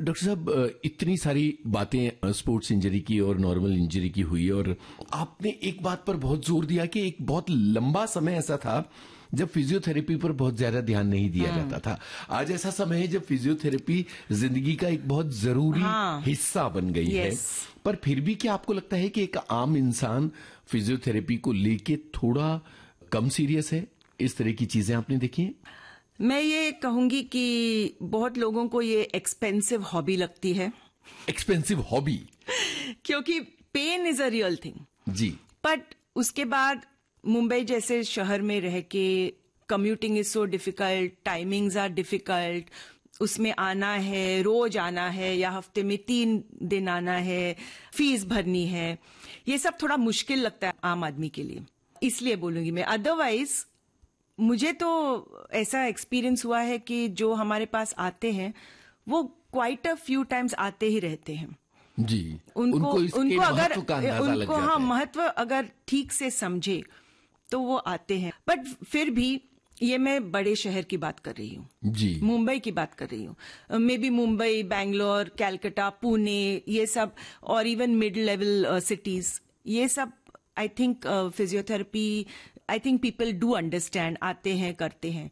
Doctor साहब, इतनी सारी बातें स्पोर्ट्स इंजरी की और नॉर्मल इंजरी की हुई, और आपने एक बात पर बहुत जोर दिया कि एक बहुत लंबा समय ऐसा था जब फिजियोथेरेपी पर बहुत ज्यादा ध्यान नहीं दिया जाता था। आज ऐसा समय है जब फिजियोथेरेपी जिंदगी का एक बहुत जरूरी हिस्सा बन गई है। पर फिर भी क्या आपको लगता है कि एक आम इंसान फिजियोथेरेपी को लेके थोड़ा कम सीरियस है? इस तरह की चीजें आपने देखी हैं? मैं ये कहूंगी कि बहुत लोगों को ये एक्सपेंसिव हॉबी लगती है। Expensive hobby? क्योंकि pen is a real thing ji. But उसके बाद मुंबई जैसे शहर में रह के commuting is so difficult, timings are difficult, उसमें आना है, रोज आना है या हफ्ते में 3 दिन आना है, फीस भरनी है, ये सब थोड़ा मुश्किल लगता है आम आदमी के लिए, इसलिए बोलूंगी मैं। अदरवाइज मुझे तो ऐसा एक्सपीरियंस हुआ है कि जो हमारे पास आते हैं वो क्वाइट अ फ्यू टाइम्स आते ही रहते हैं जी। उनको अगर उनको हाँ महत्व अगर ठीक से समझे तो वो आते हैं। बट फिर भी ये मैं बड़े शहर की बात कर रही हूँ जी, मुंबई की बात कर रही हूँ। मे बी मुंबई, बैंगलोर, कैलकाटा, पुणे, ये सब, और इवन मिड लेवल सिटीज, ये सब I think physiotherapy, I think people do understand, आते हैं, करते हैं।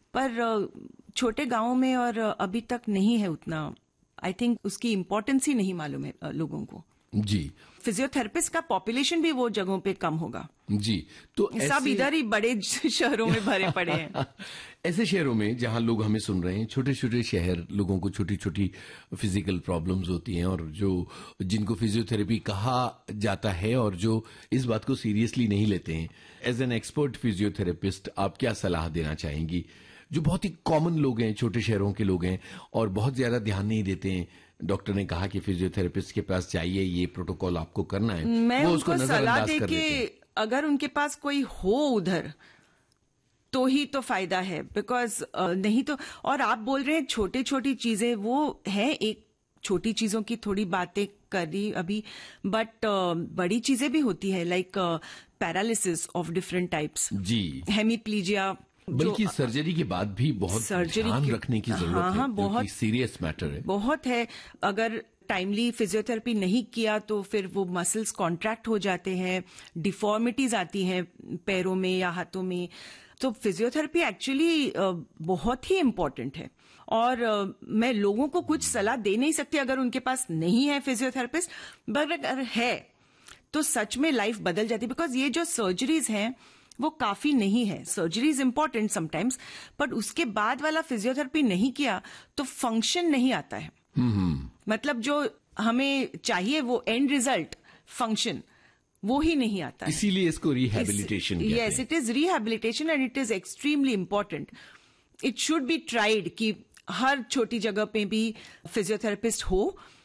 पर छोटे गांवों में और अभी तक नहीं है उतना, आई थिंक उसकी इम्पोर्टेंस ही नहीं मालूम है लोगों को जी। फिजियोथेरेपिस्ट का पॉपुलेशन भी वो जगहों पे कम होगा जी। तो सब इधर ही बड़े शहरों में भरे पड़े हैं। ऐसे शहरों में जहां लोग हमें सुन रहे हैं, छोटे छोटे शहर, लोगों को छोटी छोटी फिजिकल प्रॉब्लम्स होती हैं और जो जिनको फिजियोथेरेपी कहा जाता है और जो इस बात को सीरियसली नहीं लेते हैं, एज एन एक्सपर्ट फिजियोथेरेपिस्ट आप क्या सलाह देना चाहेंगी? जो बहुत ही कॉमन लोग हैं, छोटे शहरों के लोग हैं और बहुत ज्यादा ध्यान नहीं देते हैं, डॉक्टर ने कहा कि फिजियोथेरेपिस्ट के पास जाइए, ये प्रोटोकॉल आपको करना है, मैं वो उसको सलाह दे कि अगर उनके पास कोई हो उधर तो ही तो फायदा है, बिकॉज नहीं तो। और आप बोल रहे हैं छोटी छोटी चीजें, वो है, एक छोटी चीजों की थोड़ी बातें करी अभी, बट बड़ी चीजें भी होती है, like paralysis of different types ji, hemiplegia, बल्कि सर्जरी के बाद भी बहुत ध्यान रखने की जरूरत है, बहुत सीरियस मैटर है, बहुत है। अगर टाइमली फिजियोथेरेपी नहीं किया तो फिर वो मसल्स कॉन्ट्रैक्ट हो जाते हैं, डिफॉर्मिटीज आती हैं पैरों में या हाथों में। तो फिजियोथेरेपी एक्चुअली बहुत ही इम्पोर्टेंट है और मैं लोगों को कुछ सलाह दे नहीं सकती अगर उनके पास नहीं है फिजियोथेरेपिस्ट, बट अगर है तो सच में लाइफ बदल जाती है। बिकॉज ये जो सर्जरीज हैं वो काफी नहीं है, surgery is important sometimes, but उसके बाद वाला फिजियोथेरेपी नहीं किया तो फंक्शन नहीं आता है। मतलब जो हमें चाहिए वो एंड रिजल्ट, फंक्शन, वो ही नहीं आता है। इसीलिए इसको रिहैबिलिटेशन कहते हैं। Yes, it is rehabilitation and it is extremely important. It should be tried कि हर छोटी जगह पे भी फिजियोथेरेपिस्ट हो,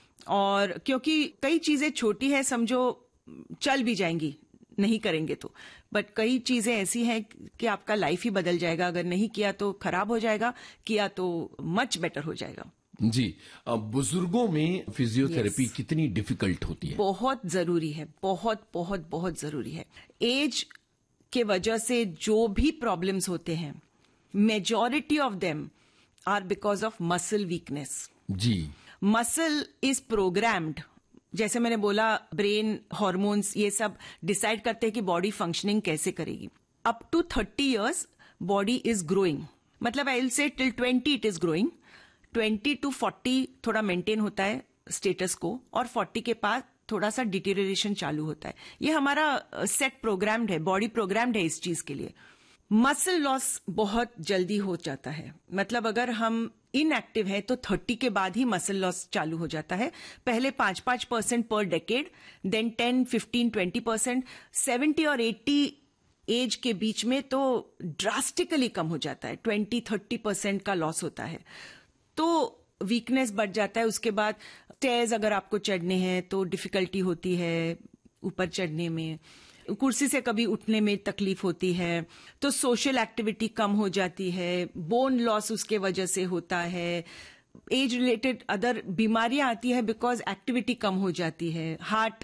और क्योंकि कई चीजें छोटी है, समझो चल भी जाएंगी नहीं करेंगे तो, बट कई चीजें ऐसी हैं कि आपका लाइफ ही बदल जाएगा। अगर नहीं किया तो खराब हो जाएगा, किया तो मच बेटर हो जाएगा। जी। बुजुर्गों में फिजियोथेरेपी कितनी डिफिकल्ट होती है? बहुत जरूरी है, बहुत बहुत बहुत जरूरी है। एज के वजह से जो भी प्रॉब्लम्स होते हैं, majority of them are because of muscle weakness. Ji. Muscle is programmed, जैसे मैंने बोला, ब्रेन, हार्मोन्स, ये सब डिसाइड करते हैं कि बॉडी फंक्शनिंग कैसे करेगी। Up to 30 years body is growing, मतलब I will say till 20 it is growing. 20 to 40 थोड़ा मेंटेन होता है स्टेटस को, और 40 के बाद थोड़ा सा डिटेरियोरेशन चालू होता है। ये हमारा सेट प्रोग्राम्ड है, बॉडी प्रोग्राम्ड है इस चीज के लिए। मसल लॉस बहुत जल्दी हो जाता है, मतलब अगर हम इनएक्टिव है तो 30 के बाद ही मसल लॉस चालू हो जाता है। पहले 5% पर डेकेड, देन 10, 15, 20%, 70 और 80 एज के बीच में तो ड्रास्टिकली कम हो जाता है, 20-30% का लॉस होता है। तो वीकनेस बढ़ जाता है। उसके बाद स्टेयर्स अगर आपको चढ़ने हैं तो डिफिकल्टी होती है ऊपर चढ़ने में, कुर्सी से कभी उठने में तकलीफ होती है, तो सोशल एक्टिविटी कम हो जाती है, बोन लॉस उसके वजह से होता है, एज रिलेटेड अदर बीमारियां आती है बिकॉज एक्टिविटी कम हो जाती है, हार्ट